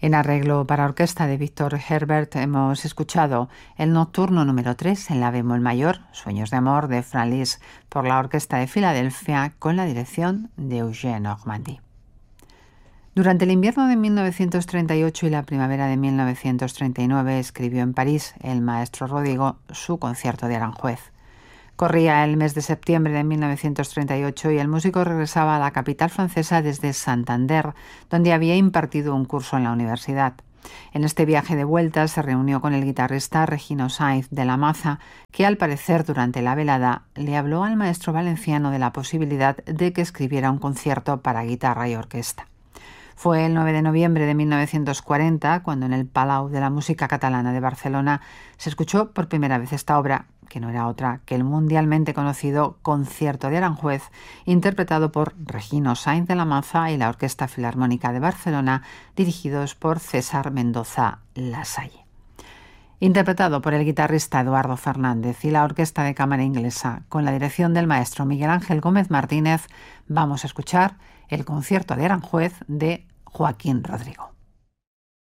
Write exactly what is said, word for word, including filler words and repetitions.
En arreglo para orquesta de Víctor Herbert hemos escuchado el nocturno número tres en la bemol mayor, Sueños de amor, de Franz Liszt, por la Orquesta de Filadelfia con la dirección de Eugène Normandie. Durante el invierno de mil novecientos treinta y ocho y la primavera de mil novecientos treinta y nueve escribió en París el maestro Rodrigo su concierto de Aranjuez. Corría el mes de septiembre de mil novecientos treinta y ocho y el músico regresaba a la capital francesa desde Santander, donde había impartido un curso en la universidad. En este viaje de vuelta se reunió con el guitarrista Regino Sainz de la Maza, que al parecer durante la velada le habló al maestro valenciano de la posibilidad de que escribiera un concierto para guitarra y orquesta. Fue el nueve de noviembre de mil novecientos cuarenta cuando en el Palau de la Música Catalana de Barcelona se escuchó por primera vez esta obra, que no era otra que el mundialmente conocido Concierto de Aranjuez, interpretado por Regino Sainz de la Maza y la Orquesta Filarmónica de Barcelona, dirigidos por César Mendoza Lasalle. Interpretado por el guitarrista Eduardo Fernández y la Orquesta de Cámara Inglesa, con la dirección del maestro Miguel Ángel Gómez Martínez, vamos a escuchar el Concierto de Aranjuez de Joaquín Rodrigo.